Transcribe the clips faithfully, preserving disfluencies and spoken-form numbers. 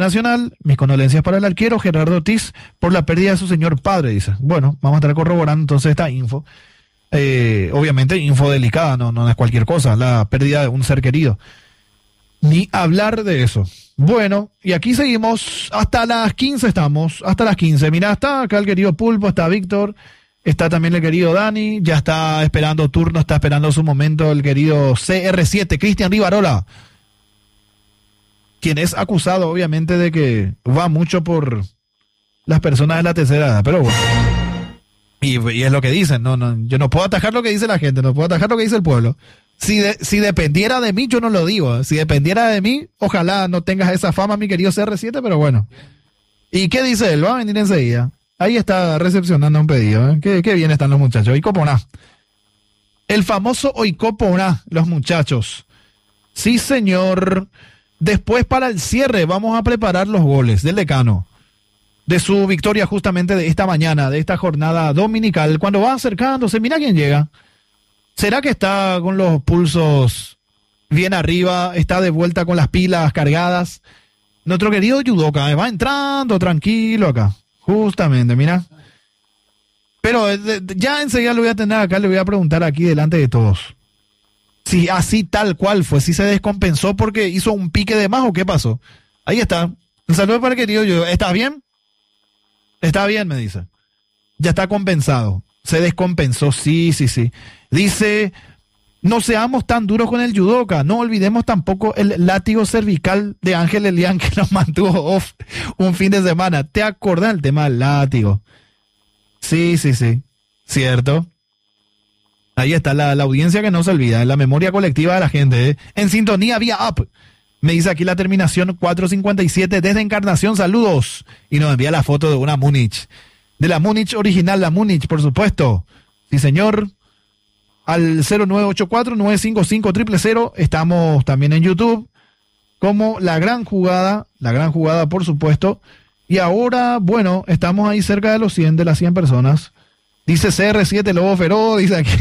Nacional, mis condolencias para el arquero Gerardo Ortiz por la pérdida de su señor padre, dice. Bueno, vamos a estar corroborando entonces esta info. Eh, obviamente info delicada, no, no es cualquier cosa, la pérdida de un ser querido. Ni hablar de eso. Bueno, y aquí seguimos, hasta las quince estamos, hasta las quince. Mira, está acá el querido Pulpo, está Víctor, está también el querido Dani, ya está esperando turno, está esperando su momento el querido C R siete, Cristian Rivarola, quien es acusado obviamente de que va mucho por las personas de la tercera edad, pero bueno. Y, y es lo que dicen, no, no, yo no puedo atajar lo que dice la gente, no puedo atajar lo que dice el pueblo. Si, de, si dependiera de mí, yo no lo digo. Si dependiera de mí, ojalá no tengas esa fama, mi querido C R siete, pero bueno. ¿Y qué dice él? Va a venir enseguida. Ahí está recepcionando un pedido. ¿eh? Qué, qué bien están los muchachos. Oikoponá. El famoso Oikoponá, los muchachos. Sí, señor. Después, para el cierre, vamos a preparar los goles del Decano. De su victoria justamente de esta mañana, de esta jornada dominical. Cuando va acercándose, mira quién llega. ¿Será que está con los pulsos bien arriba? ¿Está de vuelta con las pilas cargadas? Nuestro querido Yudoka, ¿eh? Va entrando tranquilo acá. Justamente, mira. Pero eh, ya enseguida lo voy a tener acá, le voy a preguntar aquí delante de todos. Si así tal cual fue, si se descompensó porque hizo un pique de más o qué pasó. Ahí está. Un saludo para el querido Yudoka. ¿Estás bien? Está bien, me dice. Ya está compensado. Se descompensó, sí, sí, sí. Dice, no seamos tan duros con el Yudoka, no olvidemos tampoco el látigo cervical de Ángel Elián que nos mantuvo off un fin de semana. ¿Te acordás del tema del látigo? Sí, sí, sí, cierto. Ahí está la, la audiencia que no se olvida, en la memoria colectiva de la gente. ¿eh? En sintonía vía app. Me dice aquí la terminación cuatrocientos cincuenta y siete desde Encarnación, saludos. Y nos envía la foto de una Múnich. De la Múnich original, la Múnich, por supuesto. Sí, señor. Al cero nueve ocho cuatro nueve cinco cinco cero cero cero. Estamos también en YouTube. Como La Gran Jugada. La Gran Jugada, por supuesto. Y ahora, bueno, estamos ahí cerca de los cien, de las cien personas. Dice C R siete Lobo Feroz. Dice aquí.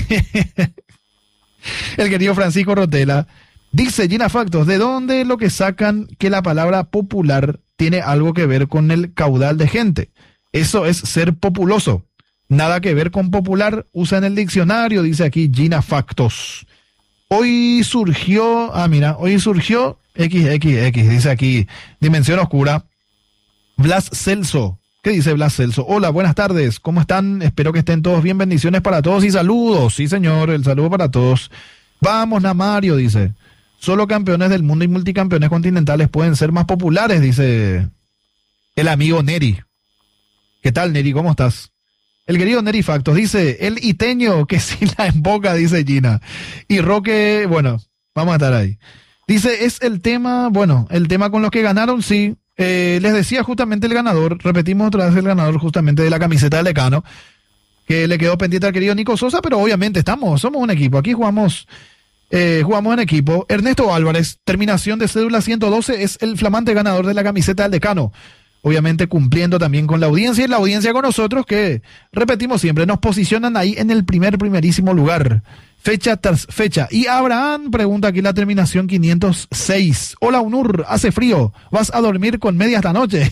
El querido Francisco Rotela. Dice Gina Factos. ¿De dónde es lo que sacan que la palabra popular tiene algo que ver con el caudal de gente? Eso es ser populoso. Nada que ver con popular. Usa en el diccionario, dice aquí Gina Factos. Hoy surgió, ah mira, hoy surgió equis equis equis, dice aquí Dimensión Oscura. Blas Celso. ¿Qué dice Blas Celso? Hola, buenas tardes. ¿Cómo están? Espero que estén todos bien. Bendiciones para todos y saludos. Sí, señor, el saludo para todos. Vamos, Namario, dice. Solo campeones del mundo y multicampeones continentales pueden ser más populares, dice el amigo Neri. ¿Qué tal, Neri? ¿Cómo estás? El querido Neri Factos dice, el iteño que sí la emboca, dice Gina. Y Roque, bueno, vamos a estar ahí. Dice, es el tema, bueno, el tema con los que ganaron, sí. Eh, les decía justamente el ganador, repetimos otra vez el ganador justamente de la camiseta del Decano, que le quedó pendiente al querido Nico Sosa, pero obviamente estamos, somos un equipo. Aquí jugamos, eh, jugamos en equipo. Ernesto Álvarez, terminación de cédula ciento doce, es el flamante ganador de la camiseta del Decano. Obviamente cumpliendo también con la audiencia y la audiencia con nosotros que, repetimos siempre, nos posicionan ahí en el primer, primerísimo lugar. Fecha tras fecha. Y Abraham pregunta aquí la terminación quinientos seis. Hola, Unur, hace frío. ¿Vas a dormir con media esta noche?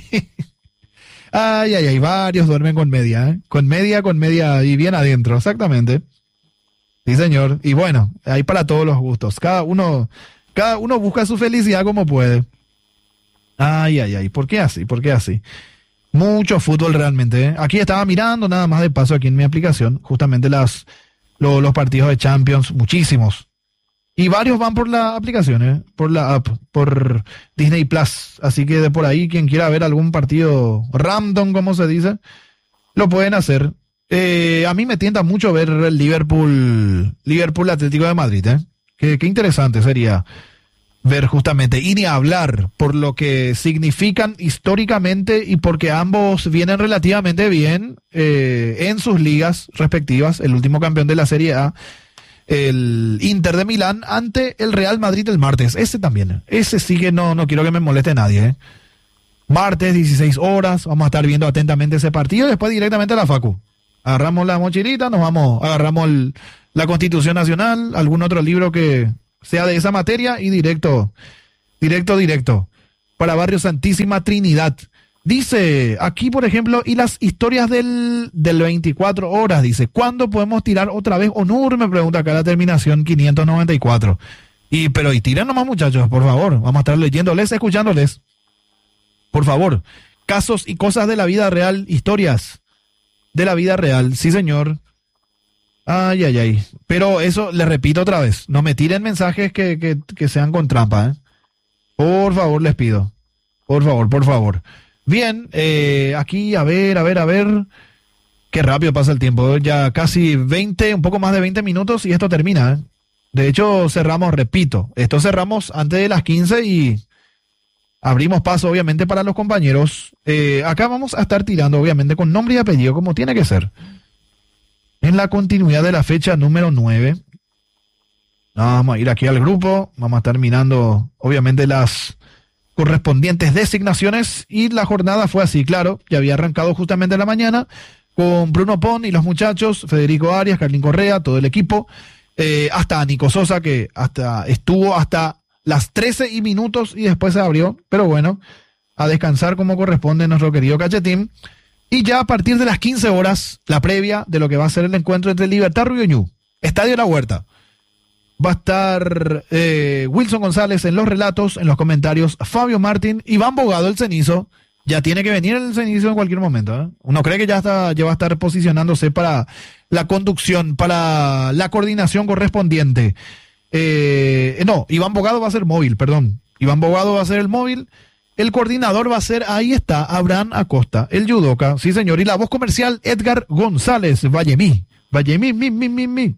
Ay, ay, ay, varios duermen con media, ¿eh? Con media, con media y bien adentro, exactamente. Sí, señor. Y bueno, hay para todos los gustos. Cada uno, cada uno busca su felicidad como puede. Ay, ay, ay, ¿por qué así? ¿Por qué así? Mucho fútbol realmente, ¿eh? Aquí estaba mirando nada más de paso aquí en mi aplicación, justamente las, lo, los partidos de Champions, muchísimos. Y varios van por la aplicación, ¿eh? Por la app, por Disney Plus. Así que de por ahí, quien quiera ver algún partido random, como se dice, lo pueden hacer. Eh, a mí me tienta mucho ver el Liverpool, Liverpool Atlético de Madrid, ¿eh? Qué, qué interesante sería ver justamente, y ni hablar por lo que significan históricamente y porque ambos vienen relativamente bien eh, en sus ligas respectivas. El último campeón de la Serie A, el Inter de Milán, ante el Real Madrid el martes. Ese también, ese sí que no, no quiero que me moleste nadie, ¿eh? Martes, dieciséis horas, vamos a estar viendo atentamente ese partido y después directamente a la Facu. Agarramos la mochilita, nos vamos, agarramos el, la Constitución Nacional, algún otro libro que sea de esa materia y directo, directo, directo. para Barrio Santísima Trinidad. Dice, aquí por ejemplo, y las historias del, del veinticuatro horas, dice, ¿cuándo podemos tirar otra vez Onur? Me pregunta acá la terminación quinientos noventa y cuatro. Y, pero, y tiren nomás muchachos, por favor, vamos a estar leyéndoles, escuchándoles. Por favor, casos y cosas de la vida real, historias de la vida real, sí señor. Ay, ay, ay. Pero eso, les repito otra vez, no me tiren mensajes que, que, que sean con trampa, ¿eh? Por favor, les pido. Por favor, por favor. Bien, eh, aquí, a ver, a ver, a ver. Qué rápido pasa el tiempo. Ya casi veinte, un poco más de veinte minutos y esto termina, ¿eh? De hecho, cerramos, repito, esto cerramos antes de las quince y abrimos paso, obviamente, para los compañeros. Eh, acá vamos a estar tirando, obviamente, con nombre y apellido, como tiene que ser. En la continuidad de la fecha número nueve. Vamos a ir aquí al grupo. Vamos a estar mirando, obviamente, las correspondientes designaciones. Y la jornada fue así, claro. Ya había arrancado justamente en la mañana con Bruno Pon y los muchachos, Federico Arias, Carlín Correa, todo el equipo. Eh, hasta Nico Sosa, que hasta estuvo hasta las trece y minutos y después se abrió. Pero bueno, a descansar como corresponde nuestro querido Cachetín. Y ya a partir de las quince horas, la previa de lo que va a ser el encuentro entre Libertad Riuñú, Estadio La Huerta. Va a estar eh, Wilson González en los relatos, en los comentarios, Fabio Martín, Iván Bogado, el cenizo. Ya tiene que venir el cenizo en cualquier momento, ¿eh? Uno cree que ya, está, ya va a estar posicionándose para la conducción, para la coordinación correspondiente. Eh, no, Iván Bogado va a ser móvil, perdón. Iván Bogado va a ser el móvil. El coordinador va a ser, ahí está, Abraham Acosta, el judoka, sí señor. Y la voz comercial, Edgar González, Vallemí. Vallemí, mi, mi, mi, mi.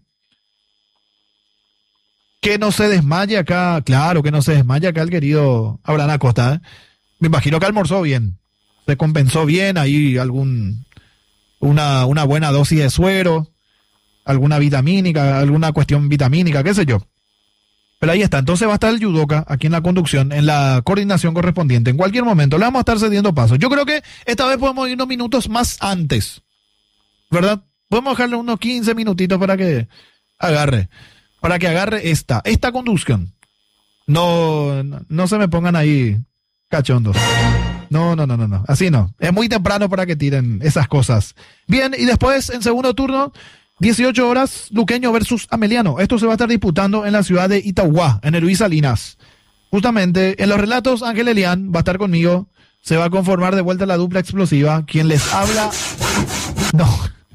Que no se desmaye acá, claro, que no se desmaye acá el querido Abraham Acosta, ¿eh? Me imagino que almorzó bien, se compensó bien, ahí algún, una, una buena dosis de suero, alguna vitamínica, alguna cuestión vitamínica, qué sé yo. Pero ahí está, entonces va a estar el judoka aquí en la conducción, en la coordinación correspondiente. En cualquier momento le vamos a estar cediendo paso. Yo creo que esta vez podemos ir unos minutos más antes, ¿verdad? Podemos dejarle unos quince minutitos para que agarre, para que agarre esta, esta conducción. No, no, no se me pongan ahí cachondos. No, no, no, no, no, así no. Es muy temprano para que tiren esas cosas. Bien, y después, en segundo turno, dieciocho horas, Luqueño versus Ameliano. Esto se va a estar disputando en la ciudad de Itauguá, en el Luis Salinas. Justamente, en los relatos, Ángel Elián va a estar conmigo. Se va a conformar de vuelta la dupla explosiva. Quien les habla... No.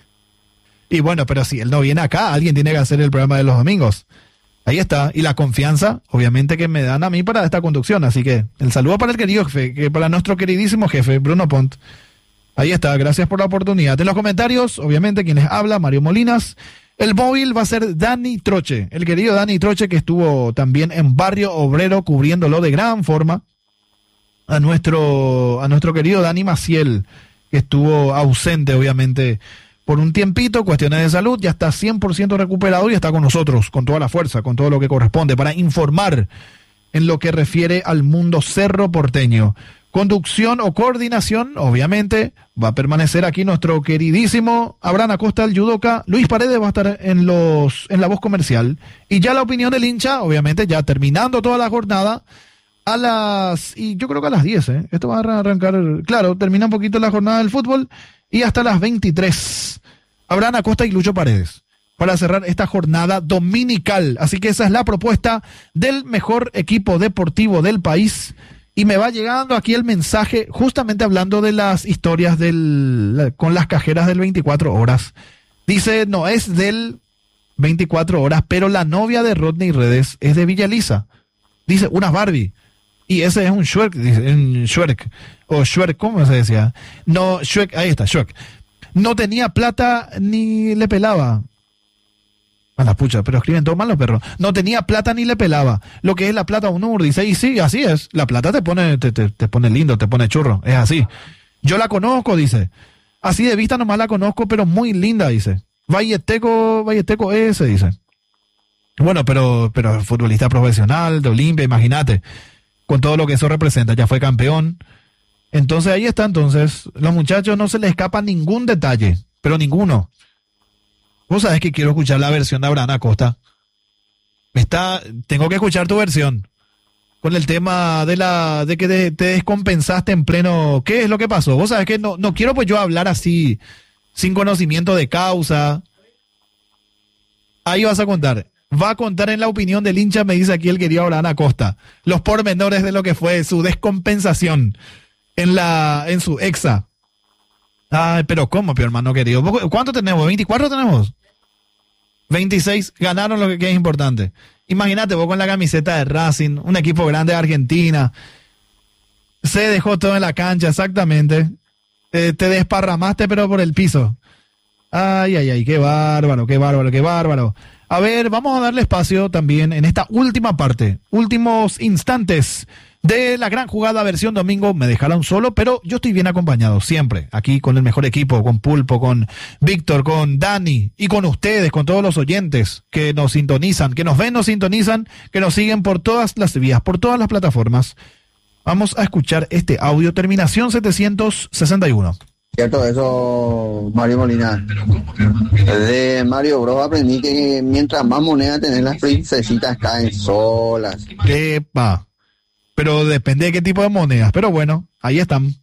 Y bueno, pero si él no viene acá, alguien tiene que hacer el programa de los domingos. Ahí está. Y la confianza, obviamente, que me dan a mí para esta conducción. Así que el saludo para el querido jefe, que para nuestro queridísimo jefe, Bruno Pont. Ahí está, gracias por la oportunidad. En los comentarios, obviamente, quienes habla, Mario Molinas. El móvil va a ser Dani Troche, el querido Dani Troche, que estuvo también en Barrio Obrero cubriéndolo de gran forma. A nuestro, a nuestro querido Dani Maciel, que estuvo ausente, obviamente, por un tiempito, cuestiones de salud, ya está cien por ciento recuperado y está con nosotros, con toda la fuerza, con todo lo que corresponde, para informar en lo que refiere al mundo cerro porteño. Conducción o coordinación, obviamente, va a permanecer aquí nuestro queridísimo Abraham Acosta, el judoka. Luis Paredes va a estar en los en la voz comercial. Y ya la opinión del hincha, obviamente, ya terminando toda la jornada, a las, y yo creo que a las diez, ¿eh? Esto va a arrancar, claro, termina un poquito la jornada del fútbol, y hasta las veintitrés. Abraham Acosta y Lucho Paredes, para cerrar esta jornada dominical. Así que esa es la propuesta del mejor equipo deportivo del país. Y me va llegando aquí el mensaje, justamente hablando de las historias del, con las cajeras del veinticuatro horas. Dice, no, es del veinticuatro horas, pero la novia de Rodney Redes es de Villa Elisa. Dice, una Barbie. Y ese es un Shrek, dice, un Shrek. O Shrek, ¿cómo se decía? No, Shrek, ahí está, Shrek. No tenía plata ni le pelaba. A la pucha, pero escriben todo mal los perros. No tenía plata ni le pelaba. Lo que es la plata Onur, dice, y sí, así es. La plata te pone, te, te, te pone lindo, te pone churro. Es así. Yo la conozco, dice. Así de vista nomás la conozco, pero muy linda, dice. Valleteco, Valleteco ese, dice. Bueno, pero, pero futbolista profesional, de Olimpia, imagínate. Con todo lo que eso representa, ya fue campeón. Entonces ahí está, entonces. Los muchachos no se les escapa ningún detalle, pero ninguno. Vos sabés que quiero escuchar la versión de Abraham Acosta. Está, tengo que escuchar tu versión. con el tema de la de que te, te descompensaste en pleno. ¿Qué es lo que pasó? Vos sabés que no, no quiero pues yo hablar así, sin conocimiento de causa. Ahí vas a contar. Va a contar en la opinión del hincha, me dice aquí el querido Abraham Acosta, los pormenores de lo que fue su descompensación en la en su exa. Ay, pero ¿cómo, mi hermano querido? ¿Cuánto tenemos? ¿veinticuatro tenemos? veintiséis, ganaron lo que, que es importante. Imagínate vos con la camiseta de Racing, un equipo grande de Argentina. Se dejó todo en la cancha, exactamente. Eh, te desparramaste, pero por el piso. Ay, ay, ay, qué bárbaro, qué bárbaro, qué bárbaro. A ver, vamos a darle espacio también en esta última parte, últimos instantes de la gran jugada versión domingo. Me dejaron solo, pero yo estoy bien acompañado siempre, aquí con el mejor equipo, con Pulpo, con Víctor, con Dani y con ustedes, con todos los oyentes que nos sintonizan, que nos ven, nos sintonizan, que nos siguen por todas las vías, por todas las plataformas. Vamos a escuchar este audio, terminación setecientos sesenta y uno. Cierto, eso, Mario Molina. De Mario Bros aprendí que mientras más moneda tenés, las princesitas caen solas. Epa. Pero depende de qué tipo de monedas. Pero bueno, ahí están.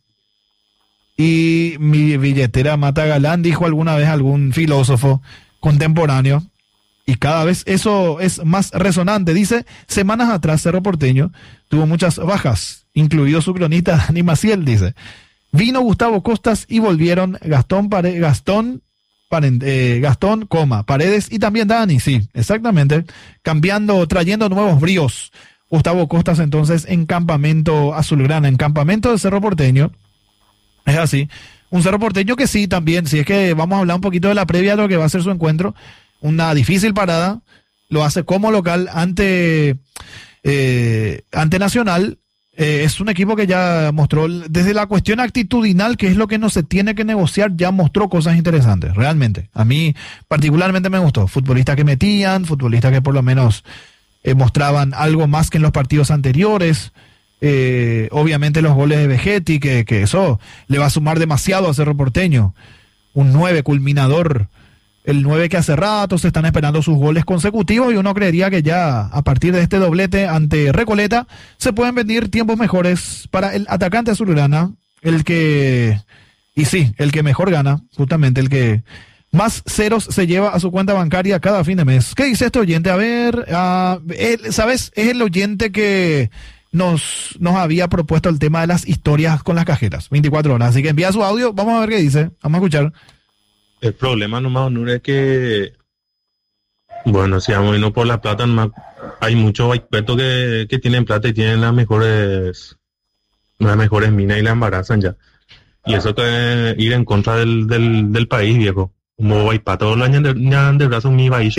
Y mi billetera mata galán, dijo alguna vez algún filósofo contemporáneo. Y cada vez eso es más resonante. Dice, semanas atrás Cerro Porteño tuvo muchas bajas, incluido su cronista Dani Maciel, dice. Vino Gustavo Costas y volvieron Gastón, Pare, Gastón, Paren, eh, Gastón, coma, Paredes y también Dani, sí, exactamente, cambiando, trayendo nuevos bríos. Gustavo Costas entonces en campamento azulgrana, en campamento de Cerro Porteño, es así, un Cerro Porteño que sí también, si es que vamos a hablar un poquito de la previa de lo que va a ser su encuentro, una difícil parada, lo hace como local ante, eh, ante Nacional. Eh, es un equipo que ya mostró, desde la cuestión actitudinal, que es lo que no se tiene que negociar, ya mostró cosas interesantes, realmente. A mí particularmente me gustó. Futbolistas que metían, futbolistas que por lo menos eh, mostraban algo más que en los partidos anteriores. Eh, obviamente los goles de Vegetti, que, que eso le va a sumar demasiado a Cerro Porteño. Un nueve culminador. El nueve que hace rato se están esperando sus goles consecutivos y uno creería que ya a partir de este doblete ante Recoleta se pueden venir tiempos mejores para el atacante azulgrana, el que, y sí, el que mejor gana, justamente el que más ceros se lleva a su cuenta bancaria cada fin de mes. ¿Qué dice este oyente? A ver, uh, él, ¿sabes? Es el oyente que nos, nos había propuesto el tema de las historias con las cajeras, veinticuatro horas, así que envía su audio, vamos a ver qué dice, vamos a escuchar. El problema nomás, Nur, es que, bueno, si vamos a irnos por la plata, nomás hay muchos expertos que, que tienen plata y tienen las mejores, las mejores minas y la embarazan ya. Y eso que ir en contra del, del, del país, viejo. Como Guaypa, todos los años de brazo mi país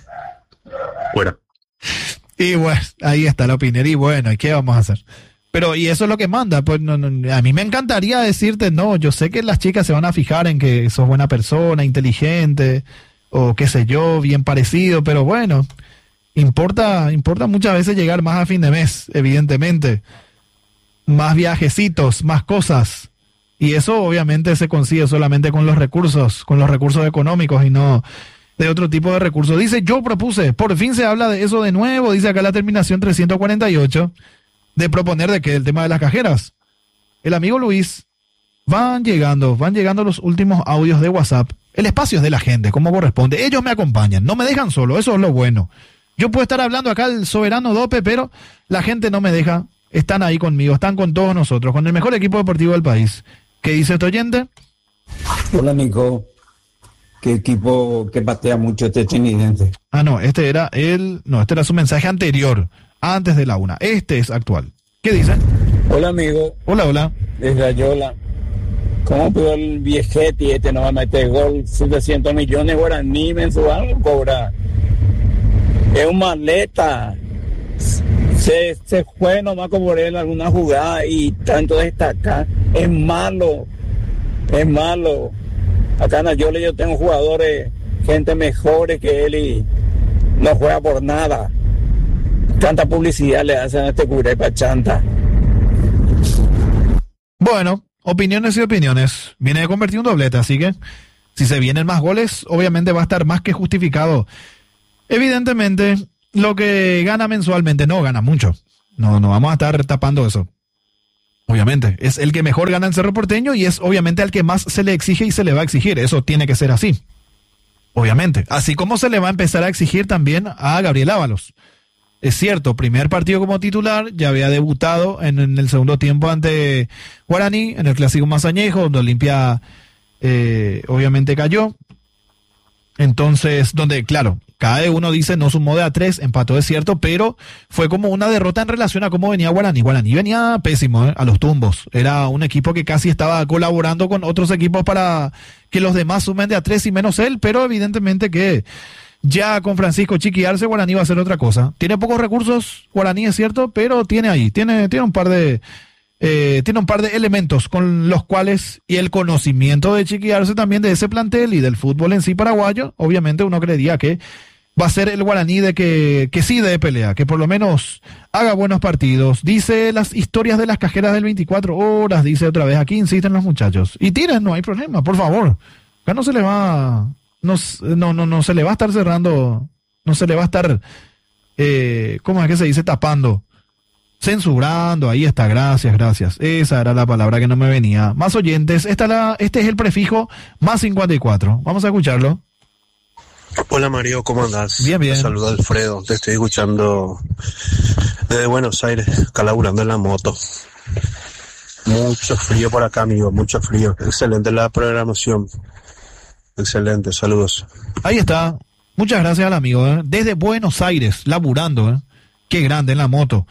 fuera. Y bueno, ahí está la opinión. Y bueno, ¿y qué vamos a hacer? Pero, y eso es lo que manda, pues no, no, a mí me encantaría decirte, no, yo sé que las chicas se van a fijar en que sos buena persona, inteligente, o qué sé yo, bien parecido, pero bueno, importa, importa muchas veces llegar más a fin de mes, evidentemente, más viajecitos, más cosas, y eso obviamente se consigue solamente con los recursos, con los recursos económicos y no de otro tipo de recursos. Dice, yo propuse, por fin se habla de eso de nuevo, dice acá la terminación trescientos cuarenta y ocho, de proponer de que el tema de las cajeras. El amigo Luis, van llegando, van llegando los últimos audios de WhatsApp. El espacio es de la gente, como corresponde. Ellos me acompañan, no me dejan solo, eso es lo bueno. Yo puedo estar hablando acá el soberano Dope, pero la gente no me deja. Están ahí conmigo, están con todos nosotros, con el mejor equipo deportivo del país. ¿Qué dice este oyente? Hola, Nico. ¿Qué equipo que patea mucho este trinidente? Ah, no, este era el... No, este era su mensaje anterior, antes de la una. Este es actual. ¿Qué dice? Hola, amigo. Hola, hola. Desde Ayola. ¿Cómo pudo el Viejetti este no va a meter gol? setecientos millones de guaraní mensual cobra. Es un maleta. Se, se fue nomás como por él alguna jugada y tanto destacar. Es malo. Es malo. Acá en Ayola yo tengo jugadores, gente mejores que él y no juega por nada. Tanta publicidad le hacen a este Curepa chanta. Bueno, opiniones y opiniones. Viene de convertir un doblete, así que si se vienen más goles, obviamente va a estar más que justificado. Evidentemente, lo que gana mensualmente no gana mucho. No, no vamos a estar tapando eso. Obviamente, es el que mejor gana en Cerro Porteño y es obviamente al que más se le exige y se le va a exigir. Eso tiene que ser así. Obviamente. Así como se le va a empezar a exigir también a Gabriel Ábalos. Es cierto, primer partido como titular, ya había debutado en, en el segundo tiempo ante Guaraní, en el clásico más añejo, donde Olimpia eh, obviamente cayó. Entonces, donde, claro, cada uno dice no sumó de a tres, empató, es cierto, pero fue como una derrota en relación a cómo venía Guaraní. Guaraní venía pésimo, ¿eh? A los tumbos. Era un equipo que casi estaba colaborando con otros equipos para que los demás sumen de a tres y menos él, pero evidentemente que ya con Francisco Chiqui Arce, Guaraní va a hacer otra cosa. Tiene pocos recursos, Guaraní es cierto, pero tiene ahí, tiene, tiene un par de... Eh, tiene un par de elementos con los cuales, y el conocimiento de Chiqui Arce también de ese plantel y del fútbol en sí paraguayo, obviamente uno creería que va a ser el Guaraní de que, que sí de pelea, que por lo menos haga buenos partidos. Dice las historias de las cajeras del veinticuatro horas, dice otra vez, aquí insisten los muchachos. Y tiren, no hay problema, por favor. Acá no se le va, no, no, no, no se le va a estar cerrando, no se le va a estar, eh, ¿cómo es que se dice? Tapando. Censurando, ahí está, gracias, gracias. Esa era la palabra que no me venía. Más oyentes, esta la, este es el prefijo más cincuenta y cuatro. Vamos a escucharlo. Hola Mario, ¿cómo andás? Bien, bien. Te saluda Alfredo, te estoy escuchando desde Buenos Aires, acá laburando en la moto. Mucho frío por acá, amigo, mucho frío. Excelente la programación. Excelente, saludos. Ahí está. Muchas gracias al amigo, ¿eh? Desde Buenos Aires, laburando, ¿eh? Qué grande en la moto.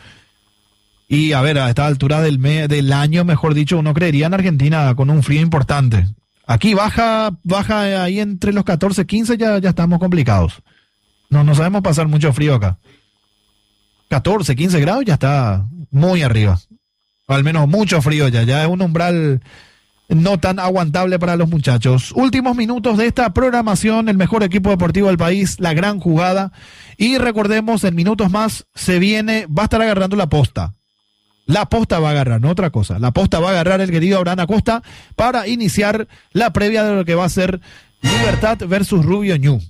Y a ver, a esta altura del, me, del año, mejor dicho, uno creería en Argentina con un frío importante. Aquí baja, baja ahí entre los catorce, quince, ya, ya estamos complicados. No, no sabemos pasar mucho frío acá. catorce, quince grados ya está muy arriba. O al menos mucho frío ya, ya es un umbral no tan aguantable para los muchachos. Últimos minutos de esta programación, el mejor equipo deportivo del país, la gran jugada. Y recordemos, en minutos más se viene, va a estar agarrando la posta. La posta va a agarrar, no otra cosa. La posta va a agarrar el querido Abraham Acosta para iniciar la previa de lo que va a ser Libertad versus Rubio Ñu.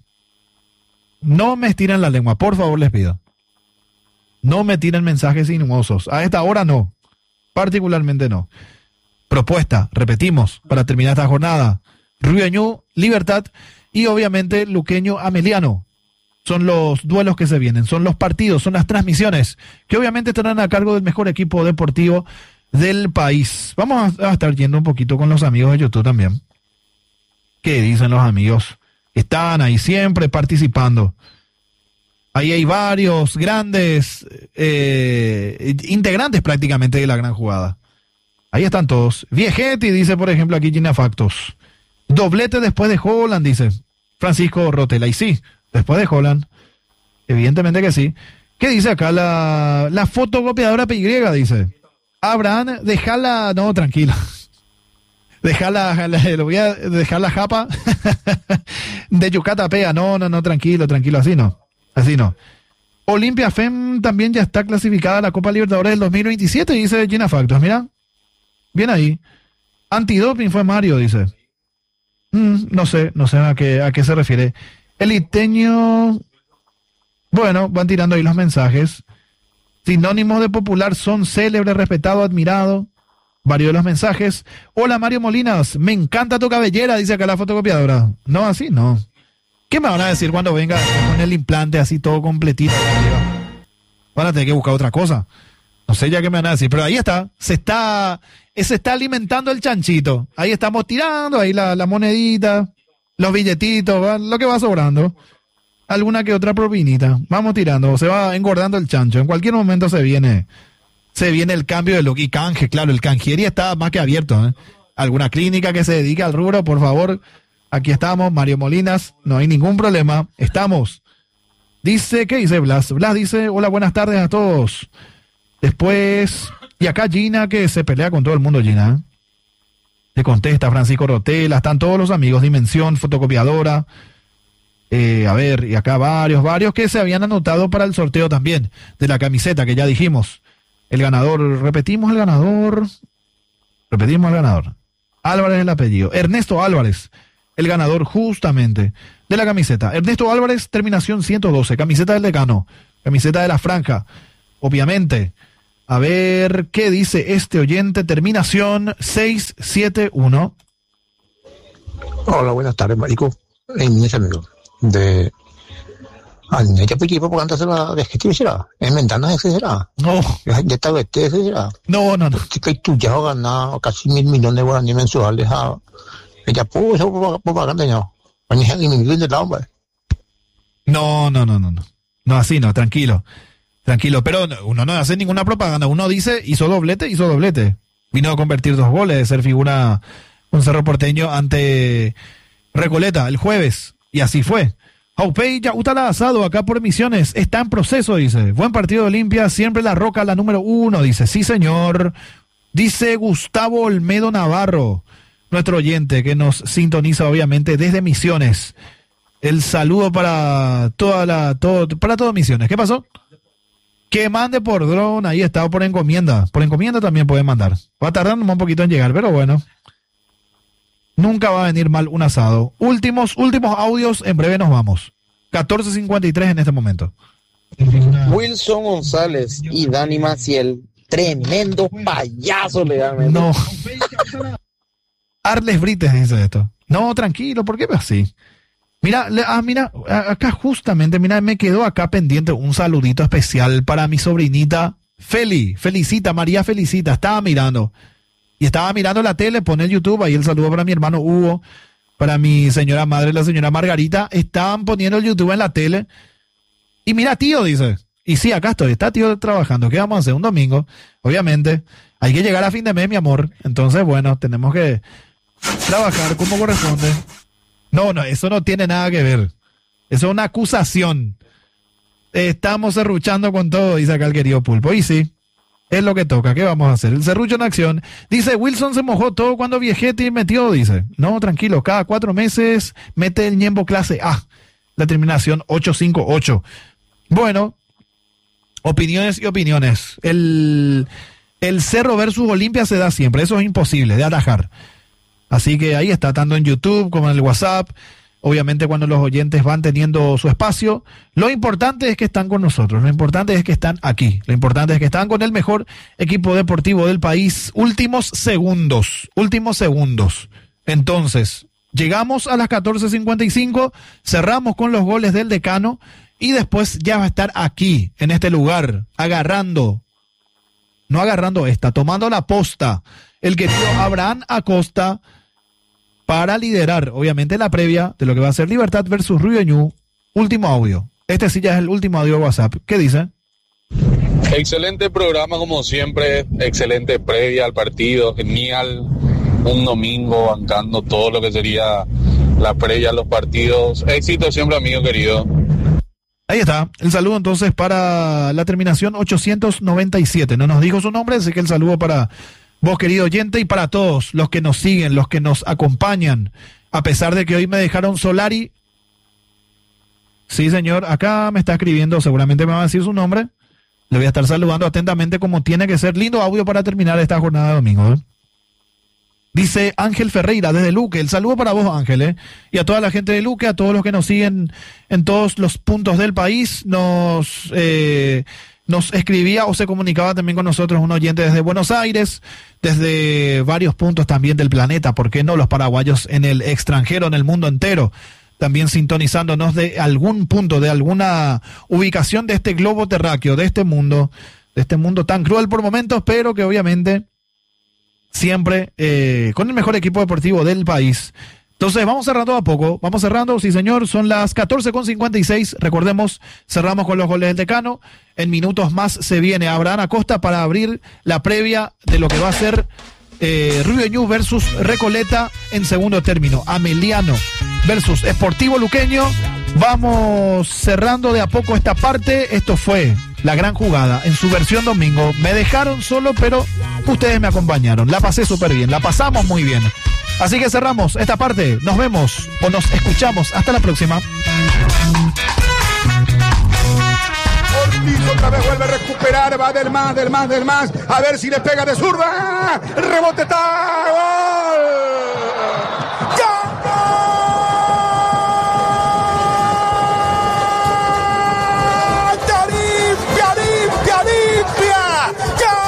No me estiren la lengua, por favor les pido. No me tiren mensajes inhumosos. A esta hora no. Particularmente no. Propuesta, repetimos, para terminar esta jornada. Rubio Ñu, Libertad y obviamente Luqueño Ameliano. Son los duelos que se vienen, son los partidos, son las transmisiones que obviamente estarán a cargo del mejor equipo deportivo del país. Vamos a, a estar yendo un poquito con los amigos de YouTube también. ¿Qué dicen los amigos? Están ahí siempre participando. Ahí hay varios grandes eh, integrantes prácticamente de la gran jugada. Ahí están todos. Viejetti dice, por ejemplo, aquí Gina Factos. Doblete después de Holland, dice Francisco Rotela. Y sí, después de Holland, evidentemente que sí. ¿Qué dice acá la, la fotocopiadora P Y? Dice, Abraham, déjala, no, tranquila. Déjala, le voy a dejar la japa de Yucatapea. No, no, no, tranquilo, tranquilo, así no. Así no. Olimpia F E M también ya está clasificada a la Copa Libertadores del dos mil veintisiete, dice Gina Factos. Mira, bien ahí. Antidoping fue Mario, dice. Mm, no sé, no sé a qué, a qué se refiere. El iteño, bueno, van tirando ahí los mensajes. Sinónimos de popular son célebre, respetado, admirado. Varios de los mensajes. Hola Mario Molinas, me encanta tu cabellera, dice acá la fotocopiadora. No, así no. ¿Qué me van a decir cuando venga con el implante así todo completito? Van a tener que buscar otra cosa. No sé ya qué me van a decir, pero ahí está. Se está, se está alimentando el chanchito. Ahí estamos tirando, ahí la, la monedita. Los billetitos, lo que va sobrando. Alguna que otra propinita. Vamos tirando, se va engordando el chancho. En cualquier momento se viene se viene el cambio de look y canje. Claro, el canjería está más que abierto, ¿eh? Alguna clínica que se dedique al rubro, por favor. Aquí estamos, Mario Molinas. No hay ningún problema. Estamos. Dice, ¿qué dice Blas? Blas dice, hola, buenas tardes a todos. Después, y acá Gina, que se pelea con todo el mundo, Gina, ¿eh? Le contesta Francisco Rotela, están todos los amigos, Dimensión, fotocopiadora, eh, a ver, y acá varios, varios que se habían anotado para el sorteo también, de la camiseta que ya dijimos. El ganador, repetimos el ganador, repetimos el ganador, Álvarez el apellido, Ernesto Álvarez, el ganador justamente de la camiseta. Ernesto Álvarez, terminación ciento doce, camiseta del decano, camiseta de la franja, obviamente. A ver, ¿qué dice este oyente? Terminación seis siete uno. Hola, buenas tardes, marico. En ese amigo de Anne ya puede por cuánto se la de que será en ventanas etcétera. No, Ya está este etcétera. no, no, no. Que tú ya has ganado casi mil millones de guaraníes mensuales a ella pudo eso por propaganda no. Ni ni mil de la hombre. No, no, no, no, no. No, así no, tranquilo. Tranquilo, pero uno no hace ninguna propaganda. Uno dice, hizo doblete, hizo doblete. Vino a convertir dos goles, de ser figura un Cerro Porteño ante Recoleta el jueves. Y así fue. Jaupey Yautala Asado, acá por Misiones. Está en proceso, dice. Buen partido de Olimpia, siempre La Roca, la número uno, dice. Sí, señor. Dice Gustavo Olmedo Navarro, nuestro oyente, que nos sintoniza, obviamente, desde Misiones. El saludo para toda la, todo, para todas Misiones. ¿Qué pasó? Que mande por drone, ahí está, o por encomienda. Por encomienda también pueden mandar. Va a tardar un poquito en llegar, pero bueno. Nunca va a venir mal un asado. Últimos, últimos audios, en breve nos vamos. catorce cincuenta y tres en este momento. Wilson González y Dani Maciel, tremendo payaso legalmente. No. Arles Brites dice esto. No, tranquilo, ¿por qué así? Mira, le, ah, mira, acá justamente, mira, me quedó acá pendiente un saludito especial para mi sobrinita Feli, Felicita, María Felicita, estaba mirando. Y estaba mirando la tele, pone el YouTube, ahí el saludo para mi hermano Hugo, para mi señora madre, la señora Margarita, estaban poniendo el YouTube en la tele. Y mira, tío, dice, y sí, acá estoy, está tío trabajando, ¿qué vamos a hacer? Un domingo, obviamente, hay que llegar a fin de mes, mi amor, entonces, bueno, tenemos que trabajar como corresponde. No, no, eso no tiene nada que ver, eso es una acusación. Estamos serruchando con todo, dice acá el querido Pulpo, y sí. Es lo que toca, ¿qué vamos a hacer? El serrucho en acción. Dice, Wilson se mojó todo cuando Viejetti metió, dice. No, tranquilo, cada cuatro meses mete el Ñembo clase A. La terminación ocho cinco ocho. Bueno, opiniones y opiniones. El, el Cerro versus Olimpia se da siempre, eso es imposible de atajar. Así que ahí está, tanto en YouTube como en el WhatsApp. Obviamente cuando los oyentes van teniendo su espacio, lo importante es que están con nosotros, lo importante es que están aquí, lo importante es que están con el mejor equipo deportivo del país. Últimos segundos, últimos segundos. Entonces, llegamos a las catorce cincuenta y cinco, cerramos con los goles del decano y después ya va a estar aquí, en este lugar, agarrando, no agarrando esta, tomando la posta, el querido Abraham Acosta, para liderar, obviamente, la previa de lo que va a ser Libertad versus Río Ñu. Último audio. Este sí ya es el último audio de WhatsApp. ¿Qué dice? Excelente programa, como siempre. Excelente previa al partido. Genial. Un domingo bancando todo lo que sería la previa a los partidos. Éxito siempre, amigo querido. Ahí está. El saludo entonces para la terminación ochocientos noventa y siete. No nos dijo su nombre, así que el saludo para vos, querido oyente, y para todos los que nos siguen, los que nos acompañan, a pesar de que hoy me dejaron Solari. Sí, señor, acá me está escribiendo, seguramente me va a decir su nombre. Le voy a estar saludando atentamente como tiene que ser. Lindo audio para terminar esta jornada de domingo, ¿eh? Dice Ángel Ferreira desde Luque. El saludo para vos, Ángel, ¿eh? Y a toda la gente de Luque, a todos los que nos siguen en todos los puntos del país. Nos... Eh, Nos escribía o se comunicaba también con nosotros un oyente desde Buenos Aires, desde varios puntos también del planeta, ¿por qué no? Los paraguayos en el extranjero, en el mundo entero, también sintonizándonos de algún punto, de alguna ubicación de este globo terráqueo, de este mundo, de este mundo tan cruel por momentos, pero que obviamente siempre eh, con el mejor equipo deportivo del país. Entonces, vamos cerrando a poco, vamos cerrando, sí señor, son las catorce con cincuenta y seis, recordemos, cerramos con los goles del decano, en minutos más se viene Abraham Acosta para abrir la previa de lo que va a ser eh, Río Ñu versus Recoleta en segundo término, Ameliano versus Sportivo Luqueño. Vamos cerrando de a poco esta parte. Esto fue La Gran Jugada en su versión domingo. Me dejaron solo, pero ustedes me acompañaron, la pasé súper bien, la pasamos muy bien. Así que cerramos esta parte. Nos vemos o nos escuchamos. Hasta la próxima. Ortiz otra vez vuelve a recuperar. Va del más, del más, del más. A ver si le pega de zurda. Rebote, está. ¡Gol! ¡Gol! ¡Limpia, limpia, limpia! ¡Gol!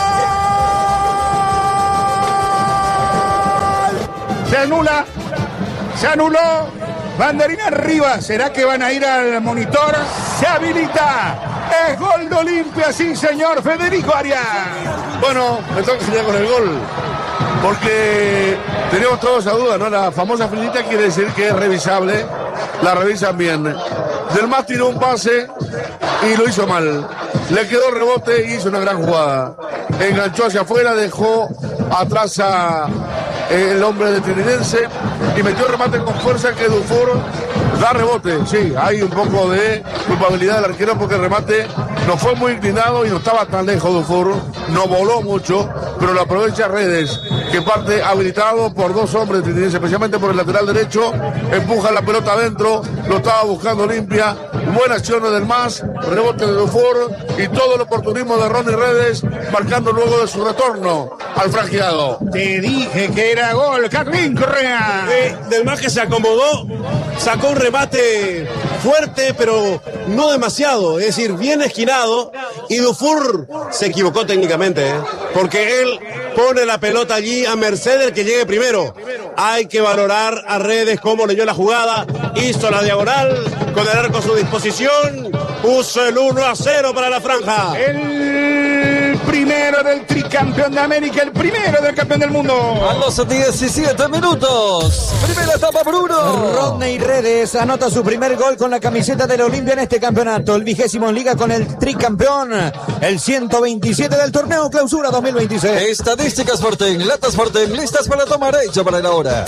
Se anula. Se anuló. Banderina arriba. ¿Será que van a ir al monitor? Se habilita. Es gol de Olimpia, sí señor. Federico Arias. Bueno, me tengo que enseñar con el gol. Porque teníamos todos esa duda, ¿no? La famosa filita quiere decir que es revisable. La revisan bien. Del Mas tiró un pase y lo hizo mal. Le quedó el rebote y hizo una gran jugada. Enganchó hacia afuera, dejó atrás a el hombre de Triniddense y metió el remate con fuerza que Dufour da rebote. Sí, hay un poco de culpabilidad del arquero porque el remate no fue muy inclinado y no estaba tan lejos Dufour. No voló mucho, pero lo aprovecha Redes, que parte habilitado por dos hombres de Triniddense, especialmente por el lateral derecho. Empuja la pelota adentro, lo estaba buscando Olimpia. Buena acción del Mas, rebote de Dufour y todo el oportunismo de Ronnie Redes, marcando luego de su retorno al franqueado. Te dije que era gol, Carlín Correa. Eh, del Mas que se acomodó, sacó un remate fuerte, pero no demasiado, es decir, bien esquinado, y Dufour se equivocó técnicamente, ¿eh? Porque él pone la pelota allí a merced del que llegue primero. Hay que valorar a Redes cómo leyó la jugada, hizo la diagonal, con el arco a su disposición, puso el uno a cero para la franja. El primero del tricampeón de América, el primero del campeón del mundo. A los diecisiete minutos, primera etapa por uno. Rodney Redes anota su primer gol con la camiseta del Olimpia en este campeonato, el vigésimo en liga con el tricampeón, el ciento veintisiete del torneo Clausura dos mil veintiséis. Estadísticas Sporting, latas Sporting, listas para tomar, hecha para la hora.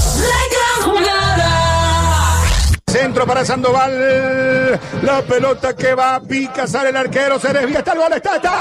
Centro para Sandoval, la pelota que va a pica, sale el arquero, se desvía, está el gol, está, está.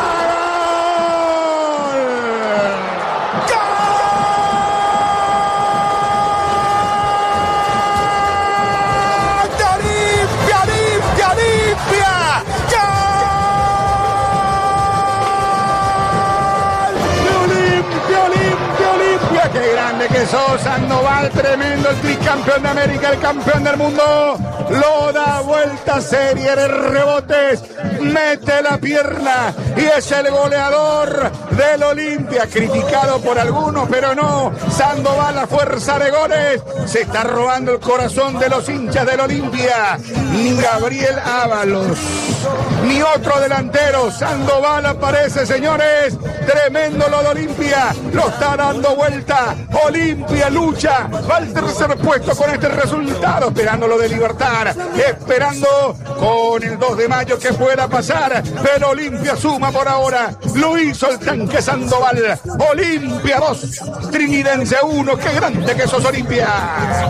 Qué grande que sos, Sandoval, tremendo, el tricampeón de América, el campeón del mundo, lo da vuelta serie de rebotes, mete la pierna y es el goleador del Olimpia, criticado por algunos, pero no, Sandoval a fuerza de goles, se está robando el corazón de los hinchas del Olimpia, ni Gabriel Ábalos, ni otro delantero, Sandoval aparece, señores, tremendo lo de Olimpia, lo está dando vuelta. Olimpia lucha, va al tercer puesto con este resultado, esperando lo de Libertad, esperando con el dos de mayo que pueda pasar, pero Olimpia suma por ahora, lo hizo el tanque Sandoval, Olimpia dos, Triniddense uno, qué grande que sos Olimpia.